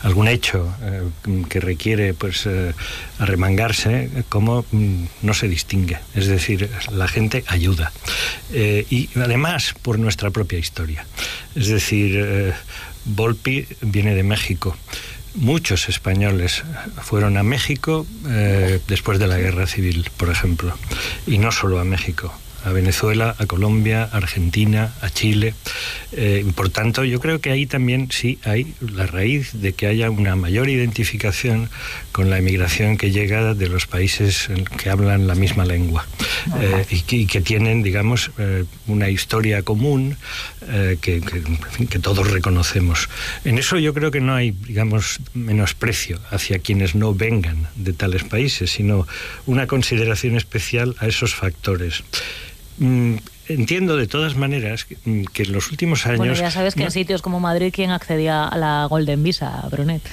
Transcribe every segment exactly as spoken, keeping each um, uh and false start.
algún hecho eh, que requiere pues eh, arremangarse, como mm, no se distingue. Es decir, la gente ayuda. Eh, y además por nuestra propia historia. Es decir, eh, Volpi viene de México. Muchos españoles fueron a México eh, después de la Guerra Civil, por ejemplo, y no solo a México, a Venezuela, a Colombia, a Argentina, a Chile. Eh, por tanto, yo creo que ahí también sí hay la raíz de que haya una mayor identificación con la emigración que llega de los países que hablan la misma lengua eh, y, que, y que tienen, digamos, eh, una historia común eh, que, que, en fin, que todos reconocemos. En eso yo creo que no hay, digamos, menosprecio hacia quienes no vengan de tales países, sino una consideración especial a esos factores. Mm, entiendo de todas maneras que, que en los últimos años... Bueno, ya sabes que ¿no? en sitios como Madrid, ¿quién accedía a la Golden Visa, Brunet?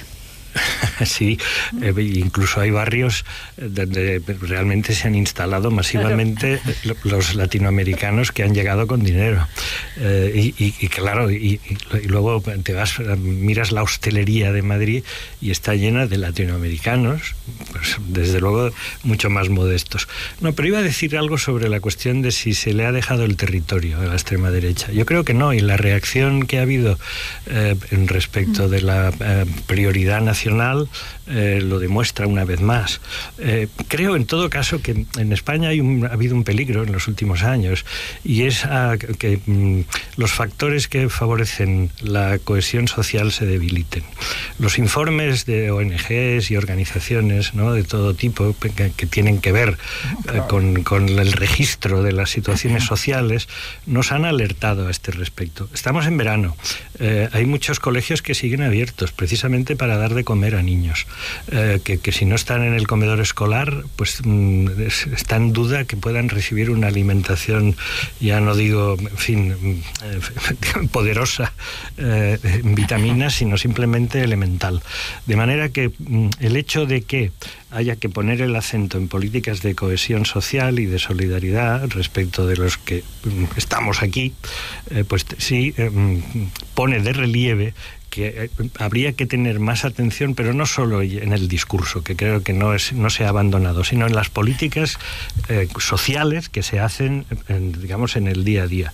Sí, eh, incluso hay barrios donde realmente se han instalado masivamente claro. los latinoamericanos que han llegado con dinero. Eh, y, y, y claro, y, y luego te vas, miras la hostelería de Madrid y está llena de latinoamericanos, pues desde luego mucho más modestos. No, pero iba a decir algo sobre la cuestión de si se le ha dejado el territorio a la extrema derecha. Yo creo que no, y la reacción que ha habido eh, en respecto de la eh, prioridad nacional eh, lo demuestra una vez más. Eh, creo en todo caso que en España hay un, ha habido un peligro en los últimos años, y es a, que mm, los factores que favorecen la cohesión social se debiliten. Los informes de O N Ges y organizaciones, ¿no?, de todo tipo que, que tienen que ver eh, con, con el registro de las situaciones sociales nos han alertado a este respecto. Estamos en verano. Eh, hay muchos colegios que siguen abiertos precisamente para dar de comer a niños, eh, que, que si no están en el comedor escolar, pues mm, es, está en duda que puedan recibir una alimentación, ya no digo, en fin, eh, poderosa eh, en vitaminas, sino simplemente elemental. De manera que mm, el hecho de que haya que poner el acento en políticas de cohesión social y de solidaridad respecto de los que mm, estamos aquí, eh, pues sí eh, pone de relieve que habría que tener más atención, pero no solo en el discurso, que creo que no es no se ha abandonado, sino en las políticas eh, sociales que se hacen, en, digamos, en el día a día.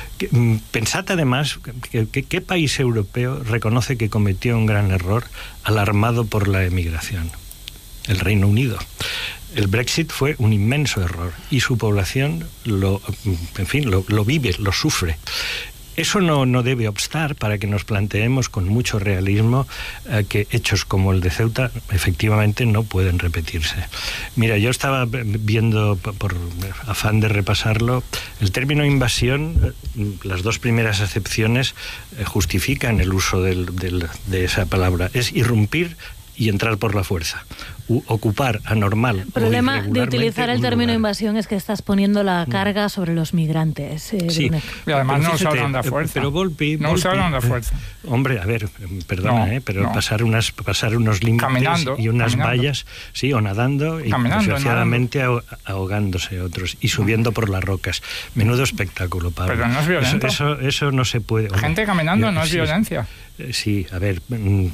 Pensad además que, que qué país europeo reconoce que cometió un gran error alarmado por la emigración. El Reino Unido. El Brexit fue un inmenso error y su población lo, en fin, lo, lo vive, lo sufre. Eso no, no debe obstar para que nos planteemos con mucho realismo eh, que hechos como el de Ceuta efectivamente no pueden repetirse. Mira, yo estaba viendo, por afán de repasarlo, el término invasión, eh, las dos primeras acepciones eh, justifican el uso del, del, de esa palabra. Es irrumpir y entrar por la fuerza. U ocupar anormal. El problema de utilizar el término lugar. invasión es que estás poniendo la carga sobre los migrantes. Eh, sí, y además no se hablan de fuerza. Pero Volpi, no se hablan de fuerza. Eh, hombre, a ver, perdona, no, eh, pero no. pasar unas pasar unos límites caminando, y unas caminando. vallas, sí, o nadando, caminando, y desgraciadamente ahogándose otros y subiendo por las rocas. Menudo espectáculo, Pablo. Pero no es violencia. Eso, eso, eso no se puede. Hombre, gente caminando yo, no es sí, violencia. Sí, a ver,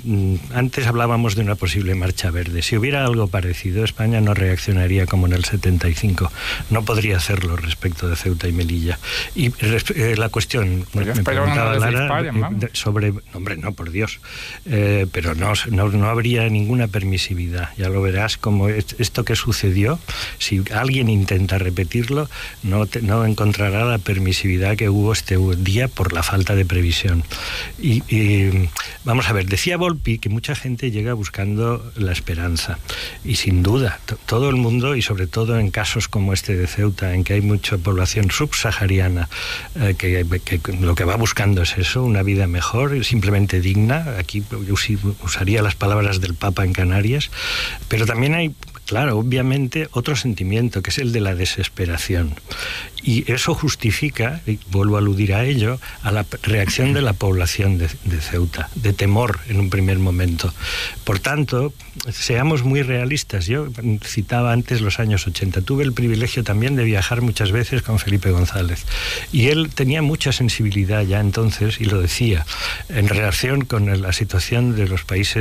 antes hablábamos de una posible marcha verde. Si hubiera algo parecido, España no reaccionaría como en el setenta y cinco. No podría hacerlo respecto de Ceuta y Melilla. Y eh, la cuestión, pues me preguntaba no Lara, disparen, eh, sobre... Hombre, no, por Dios. Eh, pero no, no, no habría ninguna permisividad. Ya lo verás, como esto que sucedió, si alguien intenta repetirlo, no, te, no encontrará la permisividad que hubo este día por la falta de previsión. Y... y vamos a ver, decía Volpi que mucha gente llega buscando la esperanza, y sin duda todo el mundo, y sobre todo en casos como este de Ceuta, en que hay mucha población subsahariana eh, que, que, que lo que va buscando es eso, una vida mejor, simplemente digna. Aquí usaría las palabras del Papa en Canarias, pero también hay, claro, obviamente, otro sentimiento, que es el de la desesperación. Y eso justifica, y vuelvo a aludir a ello, a la reacción de la población de, de Ceuta, de temor en un primer momento. Por tanto, seamos muy realistas. Yo citaba antes los años ochenta. Tuve el privilegio también de viajar muchas veces con Felipe González. Y él tenía mucha sensibilidad ya entonces, y lo decía, en relación con la situación de los países